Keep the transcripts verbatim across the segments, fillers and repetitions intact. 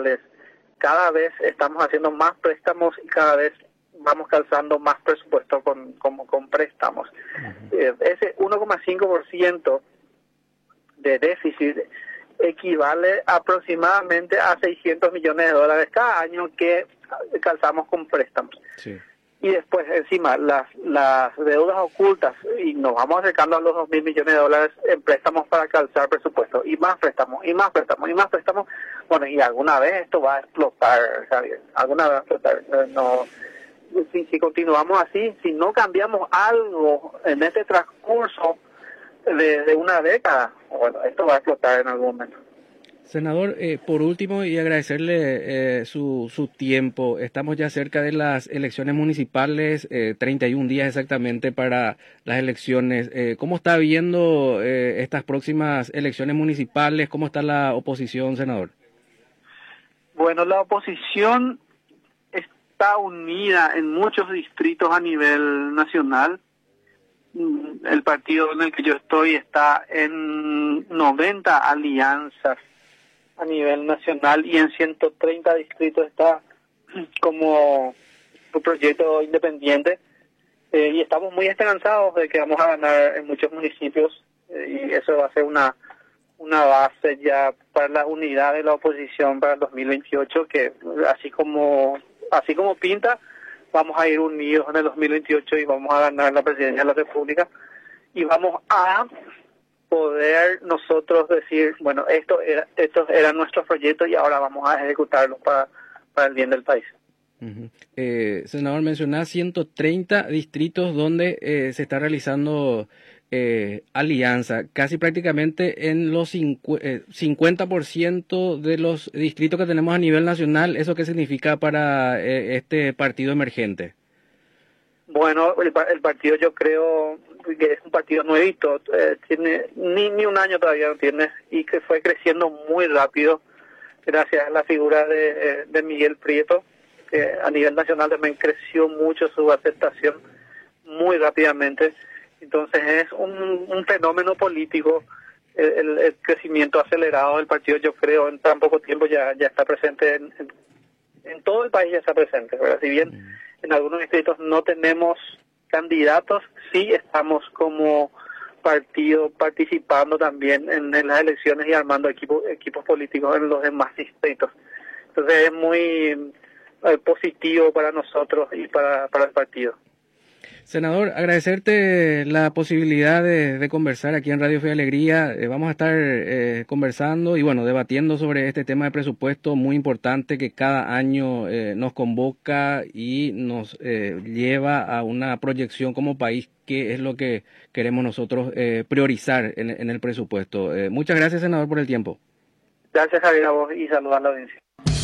nacionales. Cada vez estamos haciendo más préstamos y cada vez vamos calzando más presupuesto con, con, con préstamos. Uh-huh. Eh, ese uno coma cinco por ciento de déficit equivale aproximadamente a seiscientos millones de dólares cada año que calzamos con préstamos. Sí. Y después, encima, las las deudas ocultas, y nos vamos acercando a los dos mil millones de dólares en préstamos para calzar presupuesto, y más préstamos, y más préstamos, y más préstamos. Bueno, y alguna vez esto va a explotar, Javier, alguna vez va a explotar. No, si, si continuamos así, si no cambiamos algo en este transcurso de, de una década, bueno, esto va a explotar en algún momento. Senador, eh, por último, y agradecerle eh, su, su tiempo. Estamos ya cerca de las elecciones municipales, eh, treinta y un días exactamente para las elecciones. Eh, ¿Cómo está viendo eh, estas próximas elecciones municipales? ¿Cómo está la oposición, senador? Bueno, la oposición está unida en muchos distritos a nivel nacional. El partido en el que yo estoy está en noventa alianzas a nivel nacional y en ciento treinta distritos está como un proyecto independiente, eh, y estamos muy esperanzados de que vamos a ganar en muchos municipios, eh, y eso va a ser una una base ya para la unidad de la oposición para el dos mil veintiocho, que así como así como pinta, vamos a ir unidos en el dos mil veintiocho y vamos a ganar la presidencia de la República y vamos a poder nosotros decir, bueno, esto era, estos eran nuestros proyectos y ahora vamos a ejecutarlos para, para el bien del país. Uh-huh. Eh, senador, mencionaba ciento treinta distritos donde eh, se está realizando eh, alianza, casi prácticamente en los cincu- eh, cincuenta por ciento de los distritos que tenemos a nivel nacional. ¿Eso qué significa para eh, este partido emergente? Bueno, el, el partido yo creo que es un partido nuevito, eh, tiene ni, ni un año todavía no tiene, y que fue creciendo muy rápido gracias a la figura de, de Miguel Prieto, que a nivel nacional también creció mucho su aceptación muy rápidamente. Entonces es un, un fenómeno político, el, el crecimiento acelerado del partido, yo creo en tan poco tiempo ya ya está presente en, en, en todo el país, ya está presente, ¿verdad? Si bien mm. en algunos distritos no tenemos candidatos, sí estamos como partido participando también en, en las elecciones y armando equipos equipos políticos en los demás distritos. Entonces es muy eh, positivo para nosotros y para, para el partido. Senador, agradecerte la posibilidad de, de conversar aquí en Radio Fe y Alegría. Eh, vamos a estar eh, conversando y bueno, debatiendo sobre este tema de presupuesto muy importante que cada año eh, nos convoca y nos eh, lleva a una proyección como país, que es lo que queremos nosotros eh, priorizar en, en el presupuesto. Eh, muchas gracias, senador, por el tiempo. Gracias, Javier, a vos y saludar a la audiencia.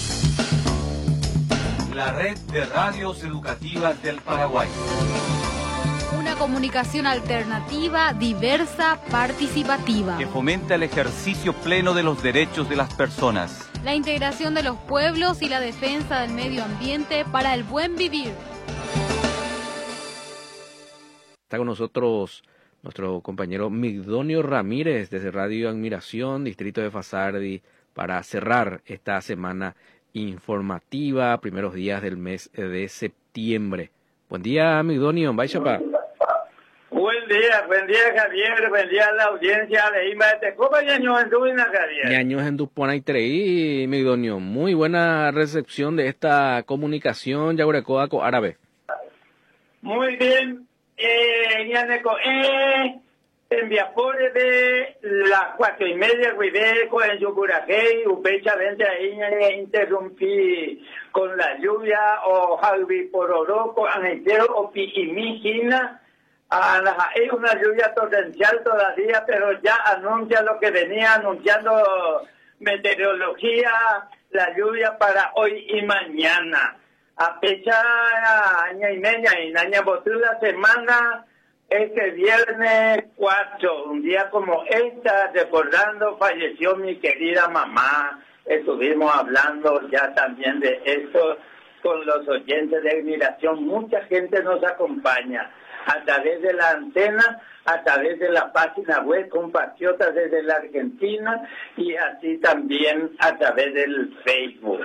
La red de radios educativas del Paraguay. Una comunicación alternativa, diversa, participativa. Que fomenta el ejercicio pleno de los derechos de las personas. La integración de los pueblos y la defensa del medio ambiente para el buen vivir. Está con nosotros nuestro compañero Migdonio Ramírez desde Radio Admiración, distrito de Fasardi, para cerrar esta semana informativa, primeros días del mes de septiembre. Buen día, Migdonio, Baixapa. Buen día, buen día, Javier, buen día a la audiencia de Imate. ¿Cómo ñaños en Dubina, Javier? Ñaños en Dupona y Treí, Migdonio. Muy buena recepción de esta comunicación, Yagurecoa con árabe. Muy bien, eh, ñaneco, eh, en Viapore de las cuatro y media, Ribeco, en Yucurajey, Upecha, vente ahí, ñañe, interrumpí con la lluvia, o Jalvi Pororoco, Anetero, o Piimigina. Ah, es una lluvia torrencial todavía, pero ya anuncia lo que venía anunciando meteorología, la lluvia para hoy y mañana. A fecha año y media y año la semana, este viernes cuatro, un día como esta, recordando, falleció mi querida mamá. Estuvimos hablando ya también de esto con los oyentes de Admiración. Mucha gente nos acompaña a través de la antena, a través de la página web Compatriotas desde la Argentina y así también a través del Facebook.